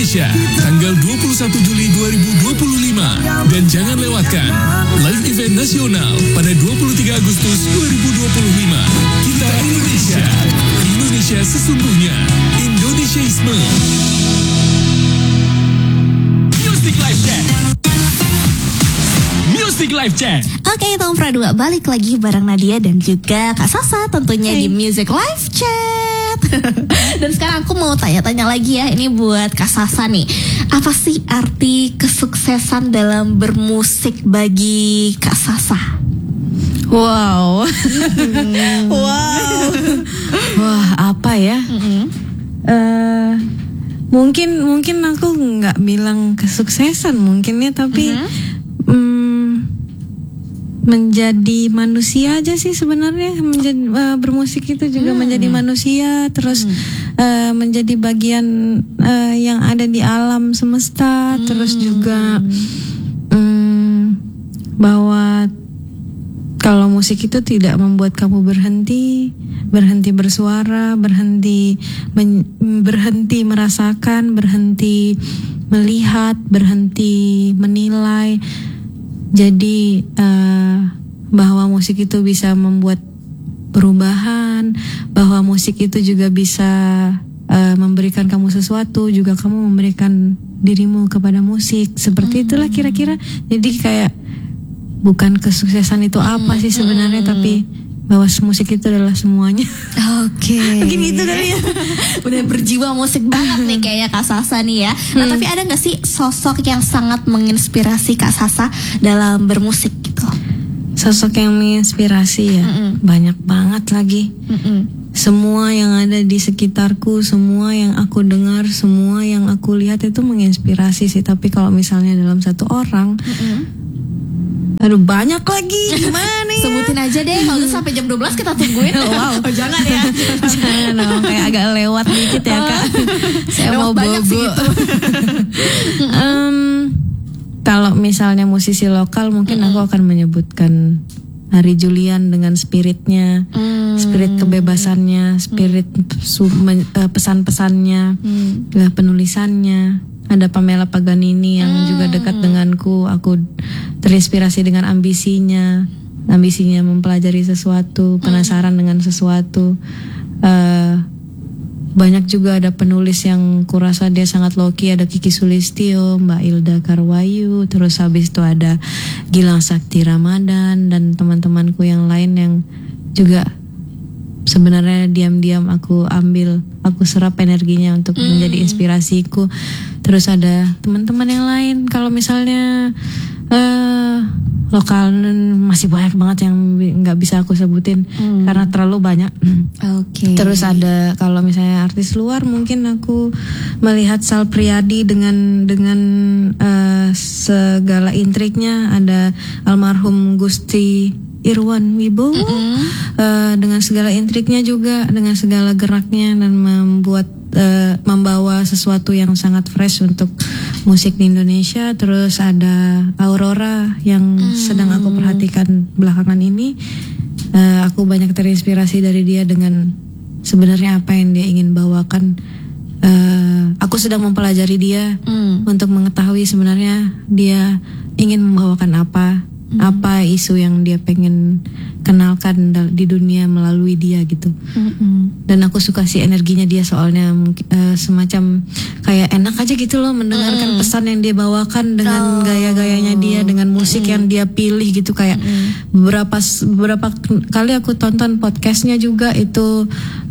Indonesia tanggal 21 Juli 2025. Dan jangan lewatkan live event nasional pada 23 Agustus 2025. Kita Indonesia. Indonesia sesungguhnya. Indonesiaisme. Music Live Chat. Music Live Chat. Oke, Tom Pradua balik lagi bareng Nadia dan juga Kak Sasa tentunya di Music Live Chat. Dan sekarang aku mau tanya-tanya lagi ya, ini buat Kak Sasa nih. Apa sih arti kesuksesan dalam bermusik bagi Kak Sasa? Wow. Wow. Wah, apa ya? Mungkin aku nggak bilang kesuksesan mungkin ya, tapi menjadi manusia aja sih sebenarnya. Bermusik itu juga menjadi manusia, terus menjadi bagian yang ada di alam semesta, terus juga bahwa kalau musik itu tidak membuat kamu berhenti bersuara, berhenti merasakan, berhenti melihat, berhenti menilai. Jadi bahwa musik itu bisa membuat perubahan, bahwa musik itu juga bisa memberikan kamu sesuatu, juga kamu memberikan dirimu kepada musik. Seperti itulah kira-kira. Jadi kayak bukan kesuksesan itu apa sih sebenarnya, tapi bahwa musik itu adalah semuanya. Oke. Mungkin itu kali ya. Udah berjiwa musik banget nih kayaknya Kak Sasa nih ya. Nah, tapi ada gak sih sosok yang sangat menginspirasi Kak Sasa dalam bermusik gitu? Sosok yang menginspirasi ya, banyak banget lagi. Semua yang ada di sekitarku, semua yang aku dengar, semua yang aku lihat itu menginspirasi sih. Tapi kalau misalnya dalam satu orang, aduh banyak lagi, gimana ya? Sebutin aja deh, kalau sampai jam 12 kita tungguin. Wow. Oh, jangan ya. Jangan dong, kayak agak lewat dikit ya Kak. Saya mau bobo. Kalau misalnya musisi lokal, mungkin aku akan menyebutkan Hari Julian dengan spiritnya, spirit kebebasannya, spirit pesan-pesannya, penulisannya. Ada Pamela Paganini yang juga dekat denganku. Aku terinspirasi dengan ambisinya mempelajari sesuatu, penasaran dengan sesuatu. Banyak juga ada penulis yang kurasa dia sangat low-key. Ada Kiki Sulistyo, Mbak Ilda Karwayu, terus habis itu ada Gilang Sakti Ramadan dan teman-temanku yang lain yang juga sebenarnya diam-diam aku serap energinya untuk menjadi inspirasiku. Terus ada teman-teman yang lain, kalau misalnya lokal masih banyak banget yang nggak bisa aku sebutin karena terlalu banyak. Oke. Terus ada kalau misalnya artis luar, mungkin aku melihat Sal Priadi dengan segala intriknya. Ada almarhum Gusti Irwan Wibowo dengan segala intriknya juga, dengan segala geraknya, dan membawa sesuatu yang sangat fresh untuk musik di Indonesia. Terus ada Aurora yang sedang aku perhatikan belakangan ini. Aku banyak terinspirasi dari dia dengan sebenarnya apa yang dia ingin bawakan. Aku sedang mempelajari dia untuk mengetahui sebenarnya dia ingin membawakan apa isu yang dia pengen kenalkan di dunia melalui dia gitu. Dan aku suka sih energinya dia, soalnya semacam kayak enak aja gitu loh mendengarkan pesan yang dia bawakan dengan gaya-gayanya dia, dengan musik yang dia pilih gitu. Kayak beberapa kali aku tonton podcastnya juga itu,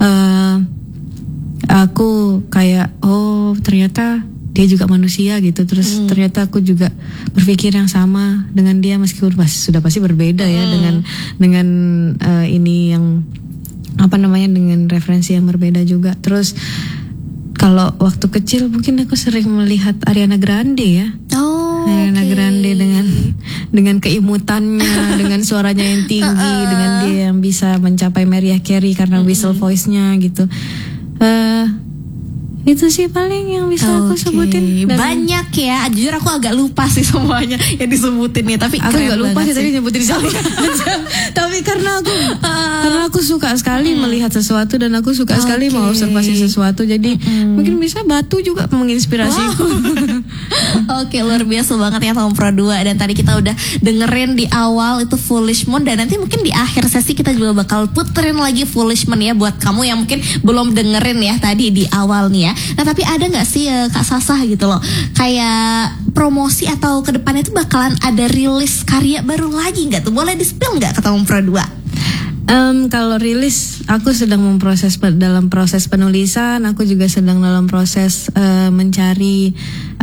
aku kayak ternyata dia juga manusia gitu. Terus ternyata aku juga berpikir yang sama dengan dia, meskipun sudah pasti berbeda ya dengan ini yang dengan referensi yang berbeda juga. Terus kalau waktu kecil mungkin aku sering melihat Ariana Grande ya. Ariana Grande dengan keimutannya, dengan suaranya yang tinggi, dengan dia yang bisa mencapai Mariah Carey karena whistle voice-nya gitu. Itu sih paling yang bisa aku Oke, sebutin. banyak ya. Jujur aku agak lupa sih semuanya yang disebutin nih. Tapi Aku keren nggak lupa banget sih tadi nyebutin satu. Tapi karena aku suka sekali melihat sesuatu dan aku suka sekali Oke. mengobservasi sesuatu. Jadi mungkin bisa batu juga menginspirasiku. Oke, luar biasa banget ya Tom Pro 2. Dan tadi kita udah dengerin di awal itu Foolish Moon. Dan nanti mungkin di akhir sesi kita juga bakal puterin lagi Foolish Moon ya, buat kamu yang mungkin belum dengerin ya tadi di awal nih ya. Nah tapi ada gak sih Kak Sasah gitu loh, kayak promosi atau ke depannya itu bakalan ada rilis karya baru lagi gak tuh? Boleh di-spill gak ke Tom Pro 2? Kalau rilis, aku sedang dalam proses penulisan. Aku juga sedang dalam proses mencari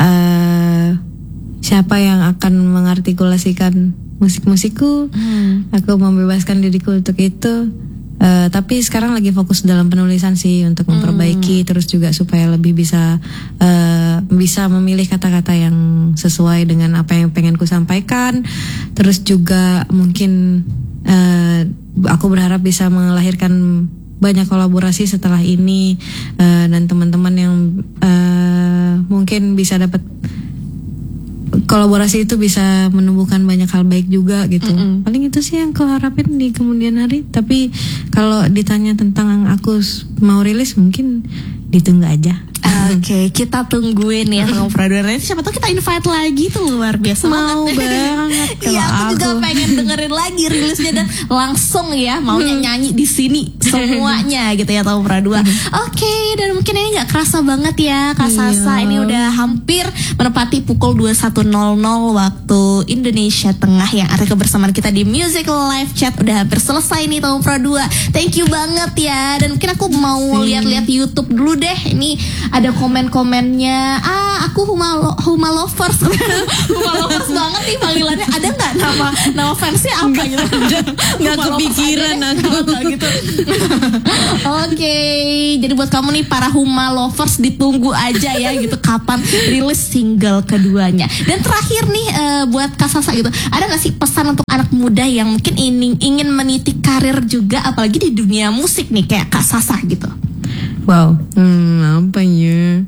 siapa yang akan mengartikulasikan musik-musikku. Aku membebaskan diriku untuk itu. Tapi sekarang lagi fokus dalam penulisan sih, untuk memperbaiki, terus juga supaya lebih bisa memilih kata-kata yang sesuai dengan apa yang pengen ku sampaikan. Terus juga mungkin aku berharap bisa melahirkan banyak kolaborasi setelah ini, dan teman-teman yang mungkin bisa dapat kolaborasi itu bisa menumbuhkan banyak hal baik juga gitu. Paling itu sih yang aku harapin di kemudian hari. Tapi kalau ditanya tentang aku mau rilis, mungkin ditunggu aja. Oke, kita tungguin ya Tom Pro 2. Nanti siapa tahu kita invite lagi tuh, luar biasa Mau banget kalau Iya, aku juga pengen dengerin lagi rilisnya dan langsung ya maunya nyanyi di sini semuanya gitu ya Tom Pro 2. Oke, dan mungkin ini nggak kerasa banget ya Kak Sasa. Ini udah hampir menepati pukul 21.00 waktu Indonesia Tengah, yang ada kebersamaan kita di Music Live Chat udah hampir selesai nih Tom Pro 2. Thank you banget ya. Dan mungkin aku mau lihat-lihat YouTube dulu deh. Ini ada komen-komennya. Aku Huma Lovers. Huma Lovers banget nih panggilannya. Ada nggak nama fansnya apa gitu? Nggak kepikiran aku gitu. Oke, jadi buat kamu nih para Huma Lovers, ditunggu aja ya gitu kapan rilis single keduanya. Dan terakhir nih buat Kak Sasa gitu, ada nggak sih pesan untuk anak muda yang mungkin ingin meniti karir juga, apalagi di dunia musik nih kayak Kak Sasa gitu? Wow, apa ya?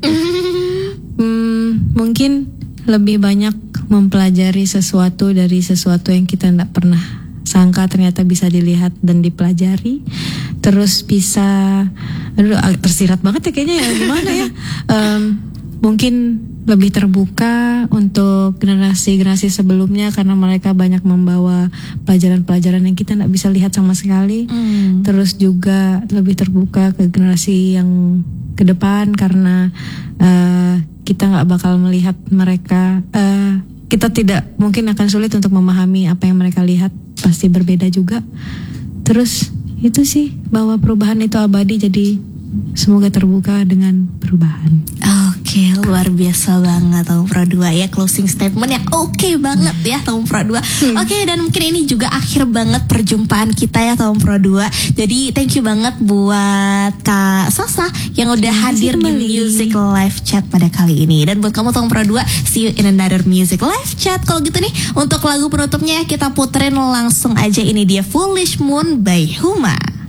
Mungkin lebih banyak mempelajari sesuatu dari sesuatu yang kita tidak pernah sangka ternyata bisa dilihat dan dipelajari. Terus bisa, tersirat banget ya kayaknya ya, gimana ya? Mungkin lebih terbuka untuk generasi-generasi sebelumnya, karena mereka banyak membawa pelajaran-pelajaran yang kita tidak bisa lihat sama sekali. Terus juga lebih terbuka ke generasi yang ke depan, karena kita nggak bakal melihat mereka, kita tidak mungkin akan sulit untuk memahami apa yang mereka lihat, pasti berbeda juga. Terus itu sih, bahwa perubahan itu abadi, jadi semoga terbuka dengan perubahan. Oke, luar biasa banget Tom Pro 2 ya, closing statement yang oke banget ya Tom Pro 2. Oke, dan mungkin ini juga akhir banget perjumpaan kita ya Tom Pro 2. Jadi thank you banget buat Kak Sasa yang udah hadir di Music Live Chat pada kali ini. Dan buat kamu Tom Pro 2, see you in another Music Live Chat. Kalau gitu nih, untuk lagu penutupnya kita puterin langsung aja, ini dia Foolish Moon by Huma.